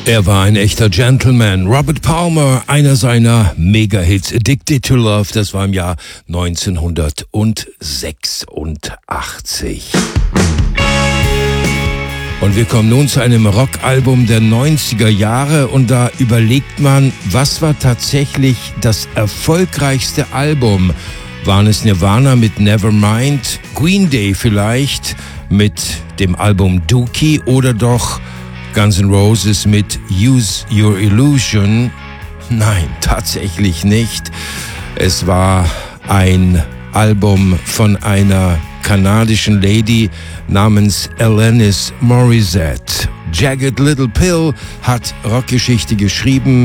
Er war ein echter Gentleman. Robert Palmer, einer seiner Mega-Hits, Addicted to Love, das war im Jahr 1986. Und wir kommen nun zu einem Rockalbum der 90er Jahre und da überlegt man, was war tatsächlich das erfolgreichste Album? Waren es Nirvana mit Nevermind, Green Day vielleicht mit dem Album Dookie oder doch Guns N' Roses mit Use Your Illusion? Nein, tatsächlich nicht. Es war ein Album von einer kanadischen Lady namens Alanis Morissette. Jagged Little Pill hat Rockgeschichte geschrieben.